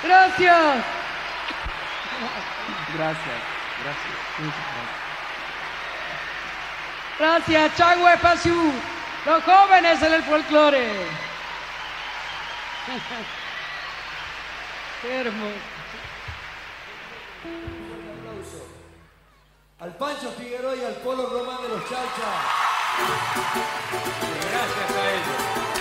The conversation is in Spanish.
Gracias. Gracias. Gracias, Changwe Pasiu, los jóvenes en el folclore. Qué hermoso. Un aplauso al Pancho Figueroa y al Polo Román de los Chauchas. Gracias a ellos.